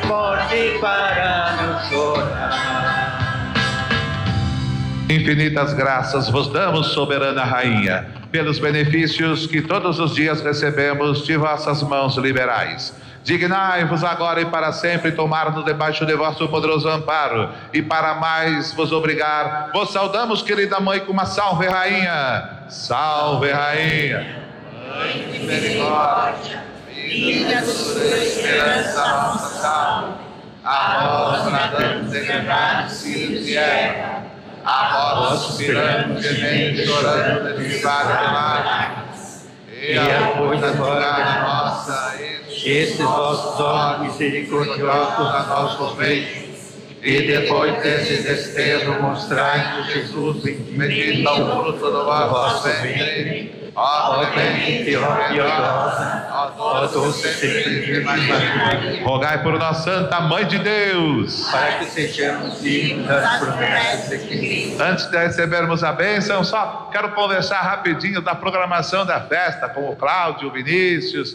forte para não chorar. Infinitas graças vos damos, soberana rainha, pelos benefícios que todos os dias recebemos de vossas mãos liberais. Dignai-vos agora e para sempre tomar-nos debaixo de vosso poderoso amparo, e para mais vos obrigar, vos saudamos, querida mãe, com uma salve, rainha. Salve, rainha. Mãe de misericórdia, vida, doçura, esperança, nossa salve. A vós bradamos degradados filhos de Eva, a vós suspiramos, gemendo e chorando, derivado de lágrimas, e apoio da morada nossa, estes vossos olhos misericordiosos a nossos veios, e depois desse desterro mostrai-nos Jesus, bendito o fruto do vosso ventre. Ó clemente, ó piedosa, ó doce sempre Maria, rogai por nós, Santa Mãe de Deus, para que sejamos dignos das promessas de Cristo. Antes de recebermos a bênção, só quero conversar rapidinho da programação da festa com o Cláudio, o Vinícius,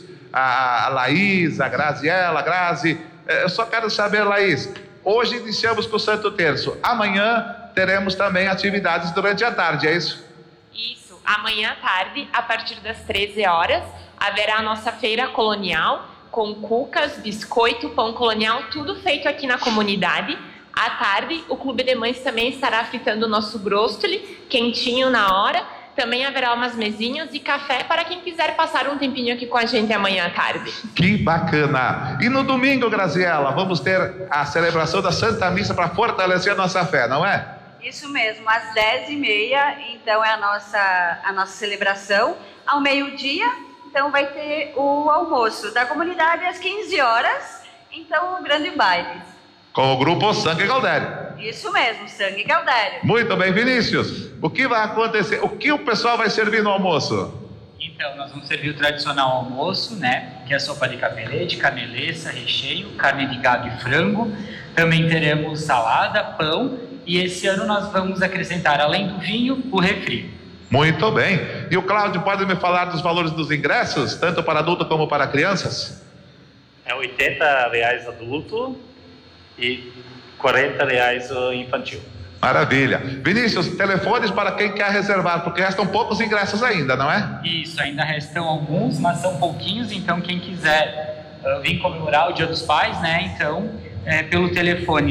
a Laís, a Graziela, a Grazi. Eu só quero saber, Laís, hoje iniciamos com o Santo Terço, amanhã teremos também atividades durante a tarde, é isso? Isso. Amanhã à tarde, a partir das 13 horas, haverá a nossa feira colonial, com cucas, biscoito, pão colonial, tudo feito aqui na comunidade. À tarde, o Clube de Mães também estará fritando o nosso bróstoli, quentinho na hora. Também haverá umas mesinhas e café para quem quiser passar um tempinho aqui com a gente amanhã à tarde. Que bacana! E no domingo, Graziela, vamos ter a celebração da Santa Missa para fortalecer a nossa fé, não é? Isso mesmo, às 10h30, então é a nossa celebração. Ao meio-dia, então vai ter o almoço da comunidade às 15 horas, então o grande baile. Com o grupo Sangue Galdério. Isso mesmo, Sangue Galdério. Muito bem, Vinícius. O que vai acontecer? O que o pessoal vai servir no almoço? Então, nós vamos servir o tradicional almoço, né? Que é a sopa de capelete, caneleça, recheio, carne de gado e frango. Também teremos salada, pão. E esse ano nós vamos acrescentar, além do vinho, o refri. Muito bem. E o Cláudio pode me falar dos valores dos ingressos, tanto para adulto como para crianças? É R$80 adulto e R$40 o infantil. Maravilha. Vinícius, telefones para quem quer reservar, porque restam poucos ingressos ainda, não é? Isso, ainda restam alguns, mas são pouquinhos, então quem quiser vir comemorar o Dia dos Pais, né, então... pelo telefone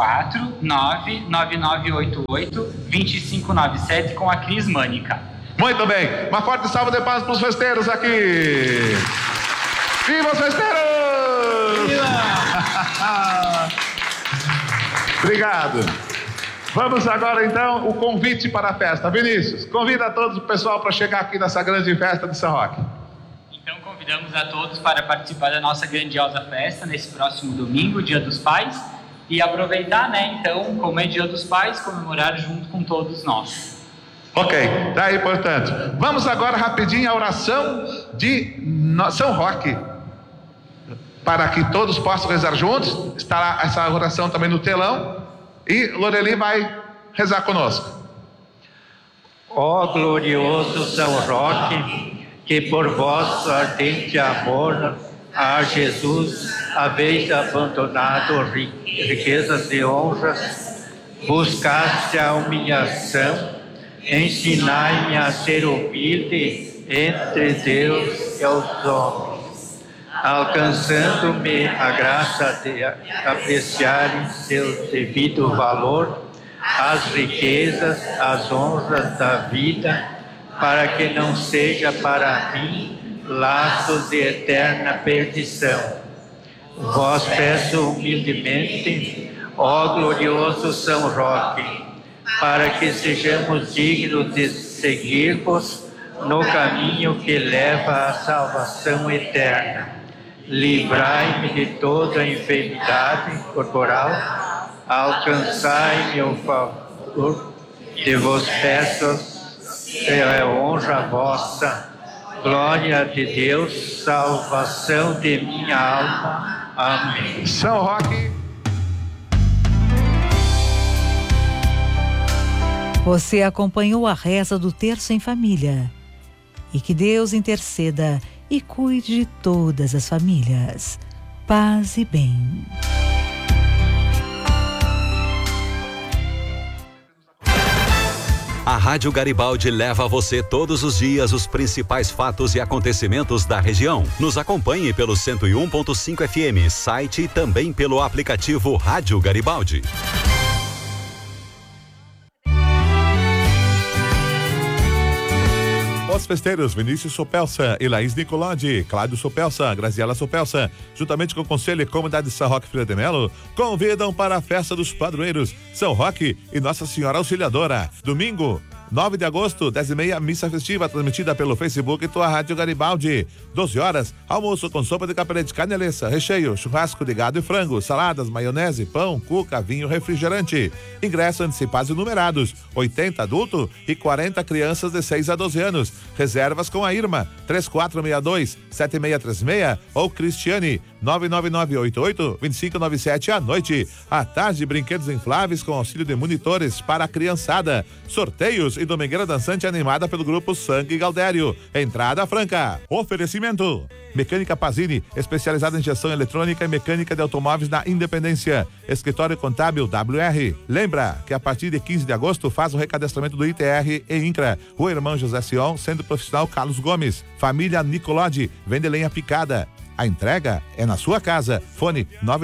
549-9988-2597 com a Cris Mânica. Muito bem, uma forte salva de palmas para os festeiros aqui. Viva os festeiros! Viva! Obrigado. Vamos agora então o convite para a festa. Vinícius, convida todos o pessoal para chegar aqui nessa grande festa de São Roque. Então convidamos a todos para participar da nossa grandiosa festa nesse próximo domingo, Dia dos Pais, e aproveitar, né, então, como é Dia dos Pais, comemorar junto com todos nós. Ok, tá aí, portanto. Vamos agora rapidinho à oração de São Roque, para que todos possam rezar juntos. Estará essa oração também no telão, e Loreli vai rezar conosco. Ó glorioso São Roque, que por vosso ardente amor a Jesus haveis abandonado riquezas e honras, buscaste a humilhação, ensinai-me a ser humilde entre Deus e os homens, alcançando-me a graça de apreciar em seu devido valor as riquezas, as honras da vida, para que não seja para mim laços de eterna perdição. Vós peço humildemente, ó glorioso São Roque, para que sejamos dignos de seguir-vos no caminho que leva à salvação eterna. Livrai-me de toda enfermidade corporal, alcançai-me o favor de vos peço, é honra vossa, glória de Deus, salvação de minha alma. Amém. São Roque. Você acompanhou a reza do Terço em Família. E que Deus interceda e cuide de todas as famílias. Paz e bem. A Rádio Garibaldi leva a você todos os dias os principais fatos e acontecimentos da região. Nos acompanhe pelo 101.5 FM, site e também pelo aplicativo Rádio Garibaldi. Os festeiros Vinícius Sopelsa e Laís Nicolodi, Cláudio Sopelsa, Graziela Sopelsa, juntamente com o Conselho e Comunidade de São Roque Filha de Melo, convidam para a festa dos padroeiros São Roque e Nossa Senhora Auxiliadora. Domingo, 9 de agosto, 10h30, missa festiva transmitida pelo Facebook e tua Rádio Garibaldi. 12 horas, almoço com sopa de capelete, caneleça, recheio, churrasco de gado e frango, saladas, maionese, pão, cuca, vinho, refrigerante. Ingressos antecipados e numerados, 80 adultos e 40 crianças de 6 a 12 anos. Reservas com a Irma, 3462-7636 ou Cristiane, 99988-2597 à noite. À tarde, brinquedos infláveis com auxílio de monitores para a criançada. Sorteios e domingueira dançante animada pelo grupo Sangue Galdério. Entrada franca. Oferecimento: Mecânica Pazini, especializada em injeção eletrônica e mecânica de automóveis na Independência. Escritório Contábil WR. Lembra que a partir de 15 de agosto faz o recadastramento do ITR e INCRA. Rua Irmão José Sion, Centro Profissional Carlos Gomes. Família Nicolodi, vende lenha picada. A entrega é na sua casa. Fone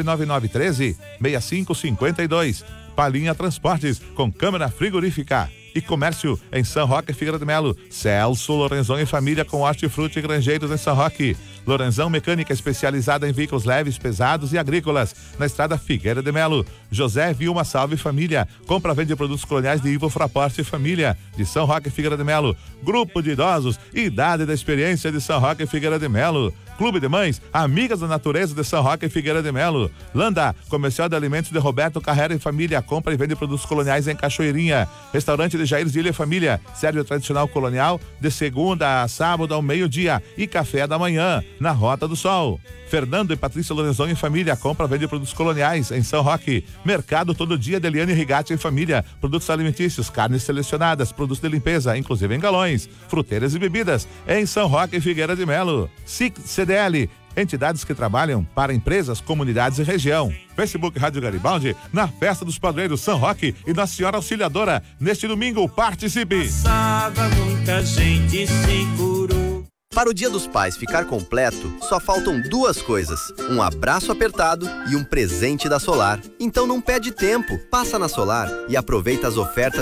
99913-6552. Palinha Transportes, com câmera frigorífica. E comércio em São Roque e Figueira de Melo. Celso Lorenzão e família com hortifruti e granjeiros em São Roque. Lorenzão Mecânica, especializada em veículos leves, pesados e agrícolas, na estrada Figueira de Melo. José Vilma Salve Família, compra e vende produtos coloniais de Ivo Fraporte e Família, de São Roque e Figueira de Melo. Grupo de idosos, idade da experiência de São Roque e Figueira de Melo. Clube de Mães, Amigas da Natureza de São Roque e Figueira de Melo. Landa, Comercial de Alimentos de Roberto Carrera e Família, compra e vende produtos coloniais em Cachoeirinha. Restaurante de Jair Zilha e Família, serve o tradicional colonial de segunda a sábado ao meio-dia e café da manhã, na Rota do Sol. Fernando e Patrícia Lorenzão e Família, compra e vende produtos coloniais em São Roque. Mercado Todo Dia de Eliane Rigatti e Família, produtos alimentícios, carnes selecionadas, produtos de limpeza, inclusive em galões, fruteiras e bebidas, em São Roque e Figueira de Melo. SIC CDL, entidades que trabalham para empresas, comunidades e região. Facebook Rádio Garibaldi, na Festa dos Padroeiros São Roque e Nossa Senhora Auxiliadora. Neste domingo, participe! Passava, muita gente segurou. Para o Dia dos Pais ficar completo, só faltam duas coisas: um abraço apertado e um presente da Solar. Então não perde tempo, passa na Solar e aproveita as ofertas